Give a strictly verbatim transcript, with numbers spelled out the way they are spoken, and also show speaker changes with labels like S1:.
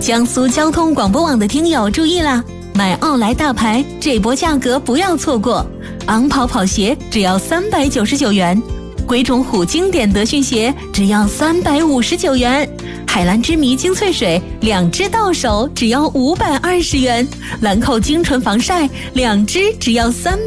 S1: 江苏交通广播网的听友注意啦，买奥莱大牌这波价格不要错过，昂跑跑鞋只要三百九十九元，鬼冢虎经典德训鞋只要三百五十九元，海蓝之谜精粹水两支到手只要五百二十元，兰蔻精纯防晒两支只要三